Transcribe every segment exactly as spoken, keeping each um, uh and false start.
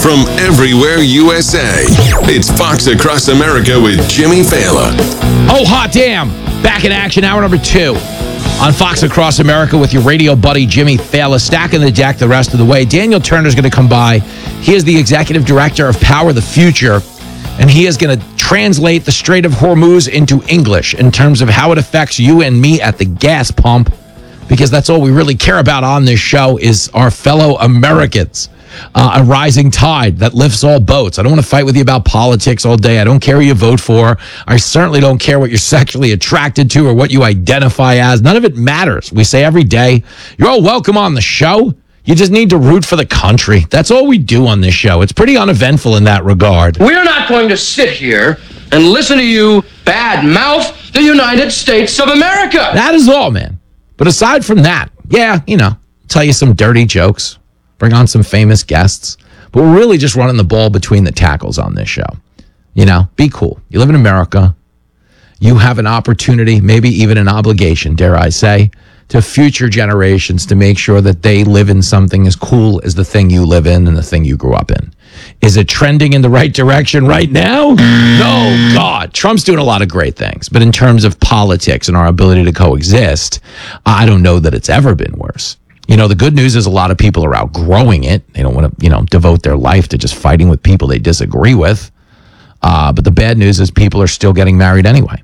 from everywhere U S A. It's Fox Across America with Jimmy Fallon. Oh, hot damn. Back in action, hour number two on Fox Across America with your radio buddy, Jimmy Fallon. Stacking the deck the rest of the way. Daniel Turner's going to come by. He is the executive director of Power the Future, and he is going to translate the Strait of Hormuz into English in terms of how it affects you and me at the gas pump, because that's all we really care about on this show is our fellow Americans. Uh, a rising tide that lifts all boats. I don't want to fight with you about politics all day. I don't care who you vote for. I certainly don't care what you're sexually attracted to or what you identify as. None of it matters. We say every day, you're all welcome on the show. You just need to root for the country. That's all we do on this show. It's pretty uneventful in that regard. We're not going to sit here and listen to you bad mouth the United States of America. That is all, man. But aside from that, yeah, you know, tell you some dirty jokes. Bring on some famous guests. But we're really just running the ball between the tackles on this show. You know, be cool. You live in America. You have an opportunity, maybe even an obligation, dare I say, to future generations to make sure that they live in something as cool as the thing you live in and the thing you grew up in. Is it trending in the right direction right now? No, God. Trump's doing a lot of great things. But in terms of politics and our ability to coexist, I don't know that it's ever been worse. You know, the good news is a lot of people are outgrowing it. They don't want to, you know, devote their life to just fighting with people they disagree with. Uh, but the bad news is people are still getting married anyway.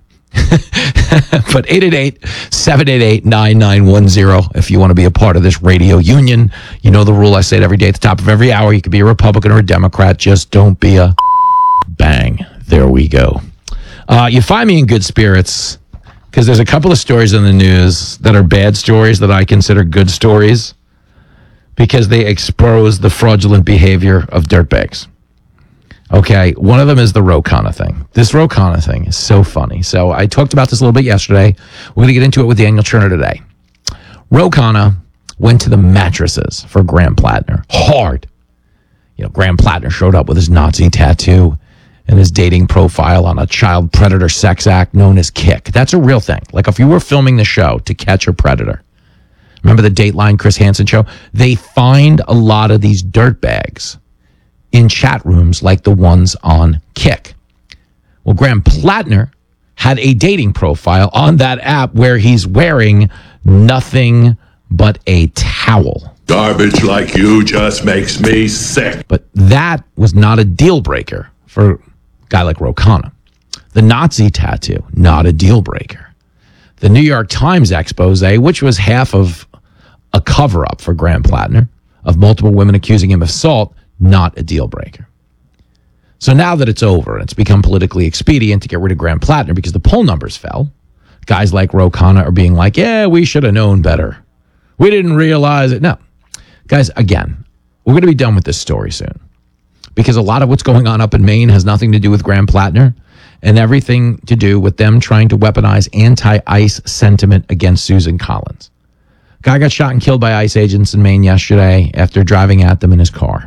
But eight eight eight, seven eight eight, nine nine one zero if you want to be a part of this radio union. You know the rule. I say it every day at the top of every hour. You could be a Republican or a Democrat. Just don't be a bang. There we go. Uh, you find me in good spirits, because there's a couple of stories in the news that are bad stories that I consider good stories because they expose the fraudulent behavior of dirtbags. Okay, one of them is the Ro Khanna thing. This Ro Khanna thing is so funny. So I talked about this a little bit yesterday. We're going to get into it with Daniel Turner today. Ro Khanna went to the mattresses for Graham Plattner. Hard. You know, Graham Plattner showed up with his Nazi tattoo and his dating profile on a child predator sex act known as Kick. That's a real thing. Like if you were filming the show To Catch a Predator, remember the Dateline Chris Hansen show? They find a lot of these dirtbags in chat rooms like the ones on Kick. Well, Graham Plattner had a dating profile on that app where he's wearing nothing but a towel. Garbage like you just makes me sick. But that was not a deal breaker for a guy like Ro Khanna. The Nazi tattoo, not a deal breaker. The New York Times expose, which was half of a cover-up for Graham Plattner, of multiple women accusing him of assault, not a deal breaker. So now that it's over and it's become politically expedient to get rid of Graham Plattner because the poll numbers fell, guys like Ro Khanna are being like, yeah, we should have known better. We didn't realize it. No. Guys, again, we're going to be done with this story soon, because a lot of what's going on up in Maine has nothing to do with Graham Plattner and everything to do with them trying to weaponize anti-ICE sentiment against Susan Collins. Guy got shot and killed by ICE agents in Maine yesterday after driving at them in his car.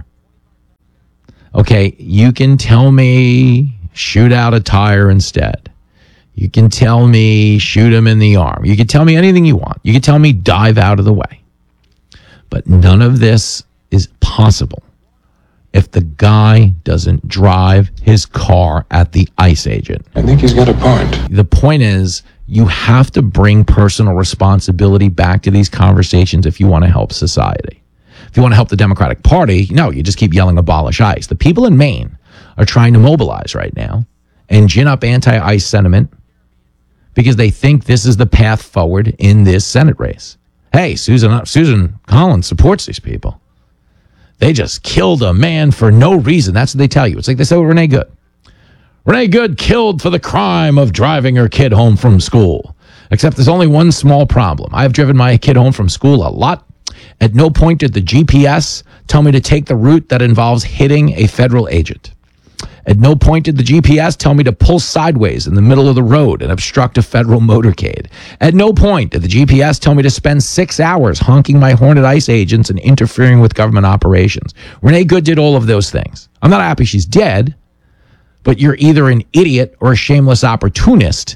Okay, you can tell me shoot out a tire instead. You can tell me shoot him in the arm. You can tell me anything you want. You can tell me dive out of the way. But none of this is possible if the guy doesn't drive his car at the ICE agent. I think he's got a point. The point is, you have to bring personal responsibility back to these conversations if you want to help society. If you want to help the Democratic Party, no, you just keep yelling abolish ICE. The people in Maine are trying to mobilize right now and gin up anti-ICE sentiment because they think this is the path forward in this Senate race. Hey, Susan, Susan Collins supports these people. They just killed a man for no reason. That's what they tell you. It's like they said with Renee Good. Renee Good killed for the crime of driving her kid home from school. Except there's only one small problem. I've driven my kid home from school a lot. At no point did the G P S tell me to take the route that involves hitting a federal agent. At no point did the G P S tell me to pull sideways in the middle of the road and obstruct a federal motorcade. At no point did the G P S tell me to spend six hours honking my horn at ICE agents and interfering with government operations. Renee Good did all of those things. I'm not happy she's dead, but you're either an idiot or a shameless opportunist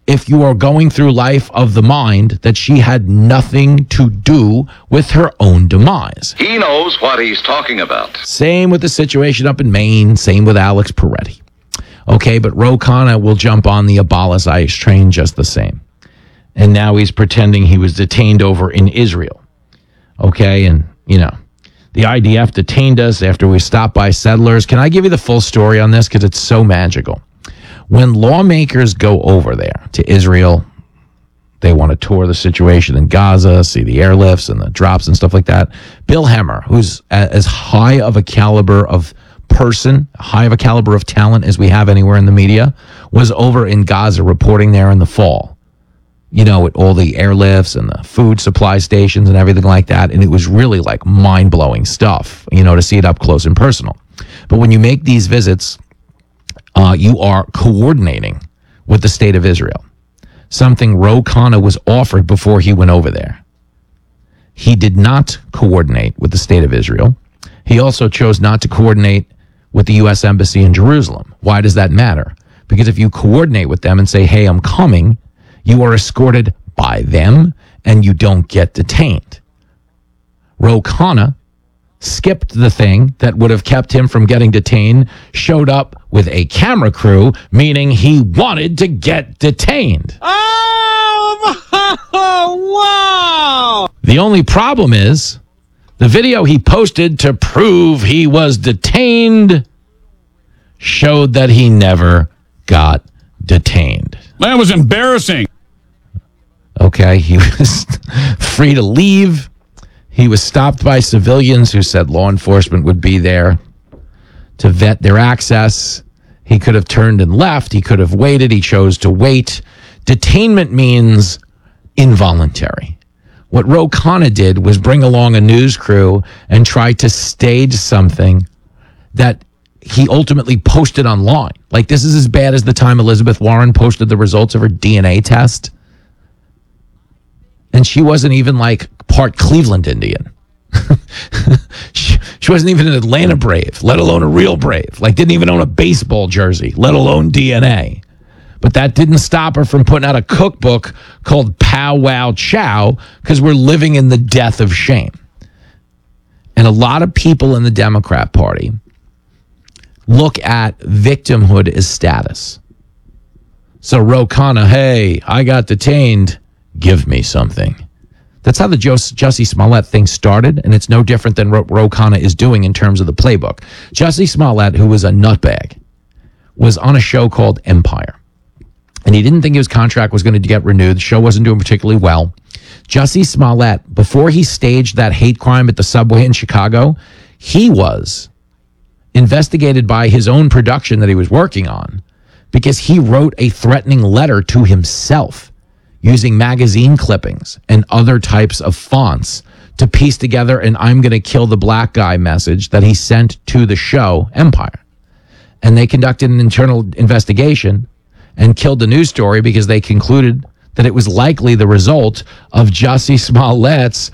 if you are going through life of the mind that she had nothing to do with her own demise. He knows what he's talking about. Same with the situation up in Maine. Same with Alex Peretti. Okay, but Ro Khanna will jump on the Abolish ICE train just the same. And now he's pretending he was detained over in Israel. Okay, and, you know, the I D F detained us after we stopped by settlers. Can I give you the full story on this? Because it's so magical. When lawmakers go over there to Israel, they want to tour the situation in Gaza, see the airlifts and the drops and stuff like that. Bill Hemmer, who's as high of a caliber of person, high of a caliber of talent as we have anywhere in the media, was over in Gaza reporting there in the fall. You know, with all the airlifts and the food supply stations and everything like that. And it was really like mind-blowing stuff, you know, to see it up close and personal. But when you make these visits, uh, you are coordinating with the state of Israel. Something Ro Khanna was offered before he went over there. He did not coordinate with the state of Israel. He also chose not to coordinate with the U S Embassy in Jerusalem. Why does that matter? Because if you coordinate with them and say, hey, I'm coming, you are escorted by them and you don't get detained. Ro Khanna skipped the thing that would have kept him from getting detained, showed up with a camera crew, meaning he wanted to get detained. Oh, wow! The only problem is the video he posted to prove he was detained showed that he never got detained. That was embarrassing. Okay, he was free to leave. He was stopped by civilians who said law enforcement would be there to vet their access. He could have turned and left. He could have waited. He chose to wait. Detainment means involuntary. What Ro Khanna did was bring along a news crew and try to stage something that he ultimately posted online. Like, this is as bad as the time Elizabeth Warren posted the results of her D N A test. And she wasn't even like part Cleveland Indian. she, she wasn't even an Atlanta Brave, let alone a real Brave. Like, didn't even own a baseball jersey, let alone D N A. But that didn't stop her from putting out a cookbook called Pow Wow Chow, because we're living in the death of shame. And a lot of people in the Democrat Party look at victimhood as status. So Ro Khanna, hey, I got detained, give me something. That's how the Jussie Smollett thing started, and it's no different than what Ro Khanna is doing in terms of the playbook. Jussie Smollett, who was a nutbag, was on a show called Empire, and he didn't think his contract was going to get renewed. The show wasn't doing particularly well. Jussie Smollett, before he staged that hate crime at the subway in Chicago, he was investigated by his own production that he was working on because he wrote a threatening letter to himself using magazine clippings and other types of fonts to piece together an I'm going to kill the black guy message that he sent to the show Empire. And they conducted an internal investigation and killed the news story because they concluded that it was likely the result of Jussie Smollett's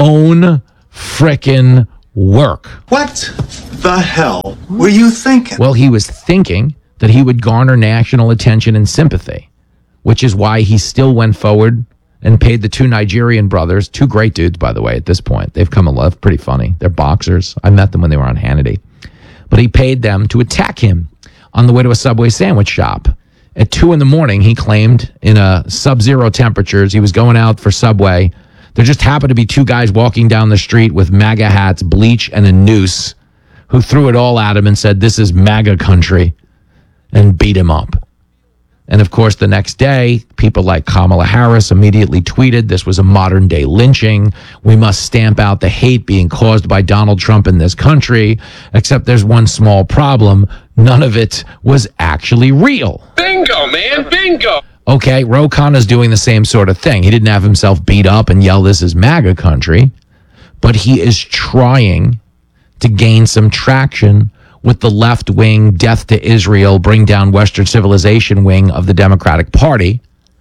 own frickin' work. What the hell were you thinking? Well, he was thinking that he would garner national attention and sympathy, which is why he still went forward and paid the two Nigerian brothers, two great dudes, by the way, at this point. They've come a lot, pretty funny. They're boxers. I met them when they were on Hannity. But he paid them to attack him on the way to a Subway sandwich shop. At two in the morning, he claimed, in a sub-zero temperatures, he was going out for Subway. There just happened to be two guys walking down the street with MAGA hats, bleach, and a noose, who threw it all at him and said, "This is MAGA country," and beat him up. And of course, the next day, people like Kamala Harris immediately tweeted, this was a modern day lynching. We must stamp out the hate being caused by Donald Trump in this country. Except there's one small problem. None of it was actually real. Bingo, man, bingo. Okay, Ro Khanna's doing the same sort of thing. He didn't have himself beat up and yell, "This is MAGA country," but he is trying to gain some traction with the left-wing death to Israel, bring down Western civilization wing of the Democratic Party.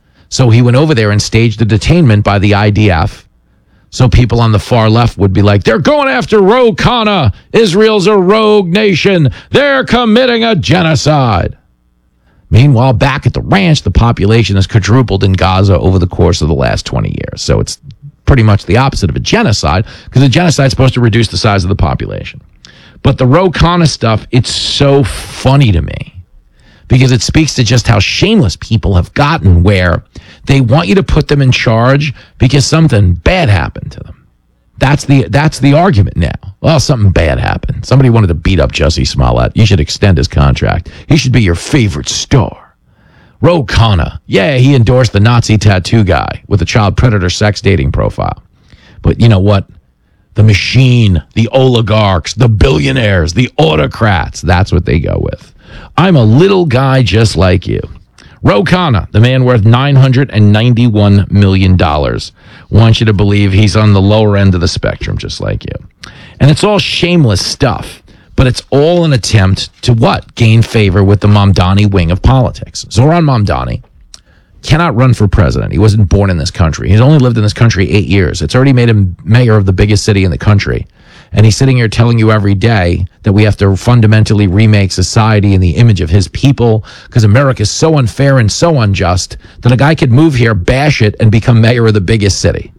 So he went over there and staged a detainment by the I D F. So people on the far left would be like, they're going after Ro Khanna. Israel's a rogue nation. They're committing a genocide. Meanwhile, back at the ranch, the population has quadrupled in Gaza over the course of the last twenty years. So it's pretty much the opposite of a genocide, because a genocide is supposed to reduce the size of the population. But the Ro Khanna stuff, it's so funny to me, because it speaks to just how shameless people have gotten, where they want you to put them in charge because something bad happened to them. That's the that's the argument now. Well, something bad happened. Somebody wanted to beat up Jussie Smollett. You should extend his contract. He should be your favorite star. Ro Khanna. Yeah, he endorsed the Nazi tattoo guy with a child predator sex dating profile. But you know what? The machine, the oligarchs, the billionaires, the autocrats, that's what they go with. I'm a little guy just like you. Ro Khanna, the man worth nine hundred ninety-one million dollars, wants you to believe he's on the lower end of the spectrum, just like you. And it's all shameless stuff, but it's all an attempt to what? Gain favor with the Mamdani wing of politics. Zohran Mamdani cannot run for president. He wasn't born in this country. He's only lived in this country eight years. It's already made him mayor of the biggest city in the country. And he's sitting here telling you every day that we have to fundamentally remake society in the image of his people, because America is so unfair and so unjust that a guy could move here, bash it, and become mayor of the biggest city.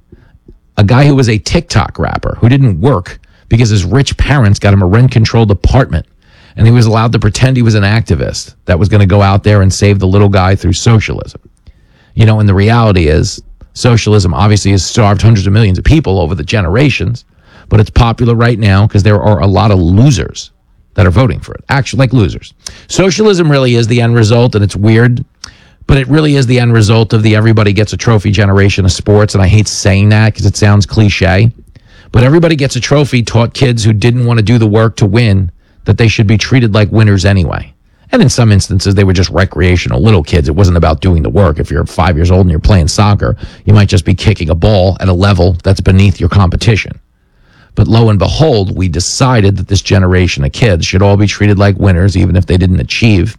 A guy who was a TikTok rapper who didn't work because his rich parents got him a rent-controlled apartment, and he was allowed to pretend he was an activist that was going to go out there and save the little guy through socialism. You know, and the reality is, socialism obviously has starved hundreds of millions of people over the generations, but it's popular right now because there are a lot of losers that are voting for it. Actually, like losers. Socialism really is the end result, and it's weird, but it really is the end result of the everybody gets a trophy generation of sports, and I hate saying that because it sounds cliche, but everybody gets a trophy taught kids who didn't want to do the work to win that they should be treated like winners anyway. And in some instances, they were just recreational little kids. It wasn't about doing the work. If you're five years old and you're playing soccer, you might just be kicking a ball at a level that's beneath your competition. But lo and behold, we decided that this generation of kids should all be treated like winners, even if they didn't achieve.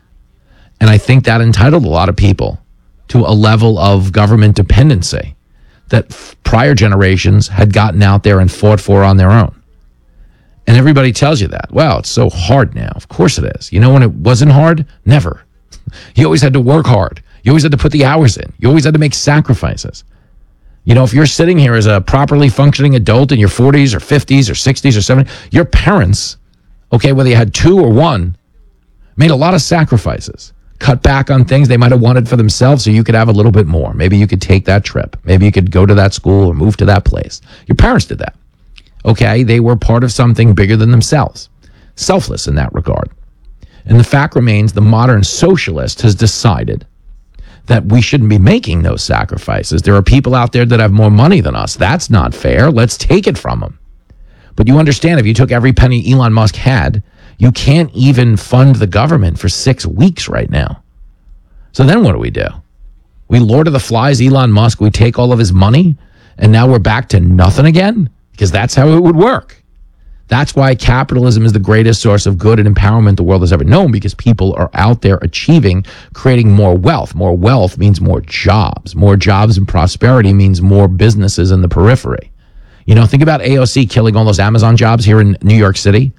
And I think that entitled a lot of people to a level of government dependency that prior generations had gotten out there and fought for on their own. And everybody tells you that. Wow, it's so hard now. Of course it is. You know when it wasn't hard? Never. You always had to work hard. You always had to put the hours in. You always had to make sacrifices. You know, if you're sitting here as a properly functioning adult in your forties or fifties or sixties or seventies, your parents, okay, whether you had two or one, made a lot of sacrifices. Cut back on things they might have wanted for themselves so you could have a little bit more. Maybe you could take that trip. Maybe you could go to that school or move to that place. Your parents did that. Okay, they were part of something bigger than themselves. Selfless in that regard. And the fact remains, the modern socialist has decided that we shouldn't be making those sacrifices. There are people out there that have more money than us. That's not fair. Let's take it from them. But you understand, if you took every penny Elon Musk had, you can't even fund the government for six weeks right now. So then what do we do? We Lord of the Flies Elon Musk, we take all of his money, and now we're back to nothing again? Because that's how it would work. That's why capitalism is the greatest source of good and empowerment the world has ever known, because people are out there achieving, creating more wealth. More wealth means more jobs. More jobs and prosperity means more businesses in the periphery. You know, think about A O C killing all those Amazon jobs here in New York City.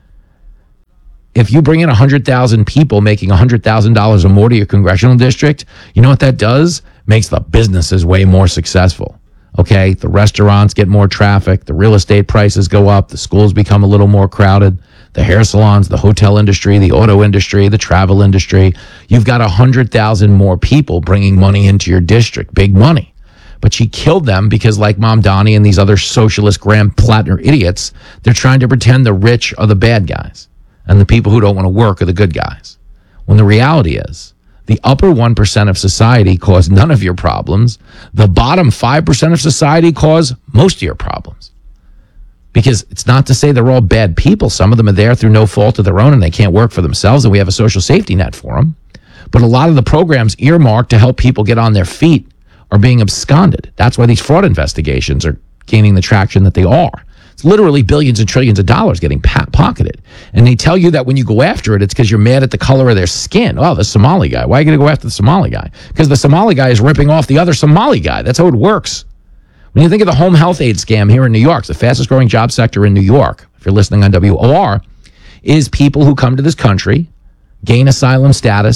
If you bring in one hundred thousand people making one hundred thousand dollars or more to your congressional district, you know what that does? Makes the businesses way more successful. Okay, the restaurants get more traffic, the real estate prices go up, the schools become a little more crowded, the hair salons, the hotel industry, the auto industry, the travel industry. You've got one hundred thousand more people bringing money into your district, big money. But she killed them because, like Mamdani and these other socialist Graham Plattner idiots, they're trying to pretend the rich are the bad guys and the people who don't want to work are the good guys. When the reality is, the upper one percent of society cause none of your problems. The bottom five percent of society cause most of your problems. Because it's not to say they're all bad people. Some of them are there through no fault of their own and they can't work for themselves, and we have a social safety net for them. But a lot of the programs earmarked to help people get on their feet are being absconded. That's why these fraud investigations are gaining the traction that they are. It's literally billions and trillions of dollars getting pa- pocketed. And they tell you that when you go after it, it's because you're mad at the color of their skin. Oh, the Somali guy. Why are you going to go after the Somali guy? Because the Somali guy is ripping off the other Somali guy. That's how it works. When you think of the home health aid scam here in New York, the fastest growing job sector in New York, if you're listening on W O R, is people who come to this country, gain asylum status,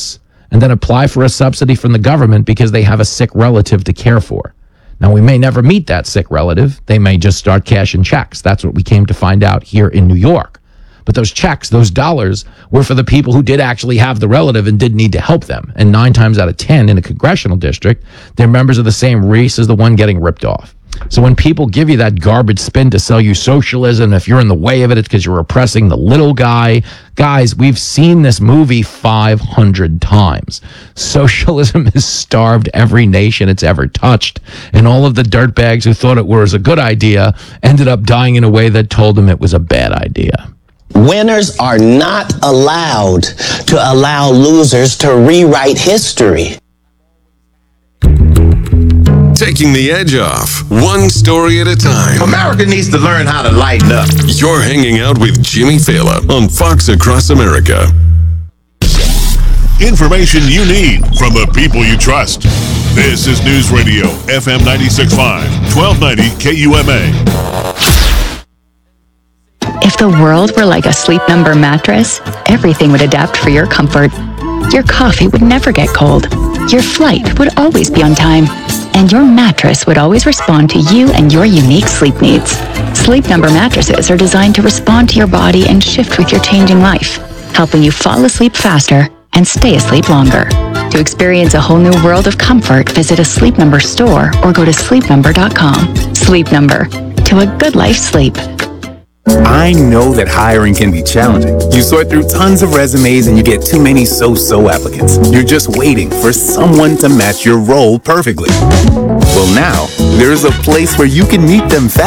and then apply for a subsidy from the government because they have a sick relative to care for. Now, we may never meet that sick relative. They may just start cashing checks. That's what we came to find out here in New York. But those checks, those dollars, were for the people who did actually have the relative and did need to help them. And nine times out of ten in a congressional district, they're members of the same race as the one getting ripped off. So when people give you that garbage spin to sell you socialism, if you're in the way of it, it's because you're oppressing the little guy. Guys, we've seen this movie five hundred times. Socialism has starved every nation it's ever touched. And all of the dirtbags who thought it was a good idea ended up dying in a way that told them it was a bad idea. Winners are not allowed to allow losers to rewrite history. Taking the edge off, one story at a time. America needs to learn how to lighten up. You're hanging out with Jimmy Fallon on Fox Across America. Information you need from the people you trust. This is News Radio, F M ninety-six point five, twelve ninety K U M A. If the world were like a Sleep Number mattress, everything would adapt for your comfort. Your coffee would never get cold. Your flight would always be on time. And your mattress would always respond to you and your unique sleep needs. Sleep Number mattresses are designed to respond to your body and shift with your changing life, helping you fall asleep faster and stay asleep longer. To experience a whole new world of comfort, visit a Sleep Number store or go to sleep number dot com. Sleep Number. To a good life sleep. I know that hiring can be challenging. You sort through tons of resumes and you get too many so-so applicants. You're just waiting for someone to match your role perfectly. Well, now, there's a place where you can meet them fast.